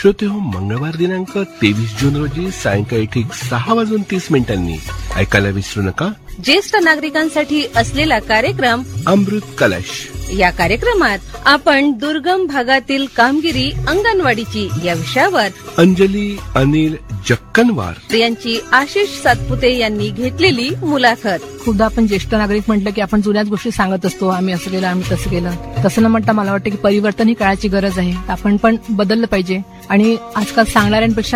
श्रोते हो, मंगळवार दिनांक 23 जून रोजी सायंकाळी ठीक 6:30 ऐकायला विसरू नका ज्येष्ठ नागरिकांसाठी असलेला कार्यक्रम अमृत कलश. या कार्यक्रमात आपण दुर्गम भागातील कामगिरी अंगणवाडीची या विषयावर अंजली अनिल जक्कनवार यांची आशिष सातपुते यांनी घेतलेली मुलाखत. खूपदा आपण ज्येष्ठ नागरिक म्हटलं की आपण जुन्याच गोष्टी सांगत असतो, आम्ही असं केलं, आम्ही तसं केलं. तसं न म्हणता मला वाटतं की परिवर्तन ही काळाची गरज आहे. आपण पण बदललं पाहिजे आणि आजकाल सांगणाऱ्यांपेक्षा